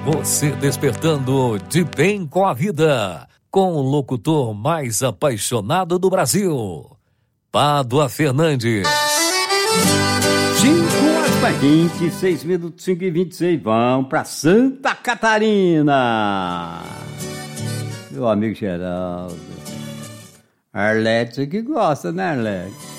Você despertando de bem com a vida, com o locutor mais apaixonado do Brasil, Pádua Fernandes. 26 minutos, 5h26, vamos para Santa Catarina. Meu amigo Geraldo. Arlete que gosta, né, Arlete?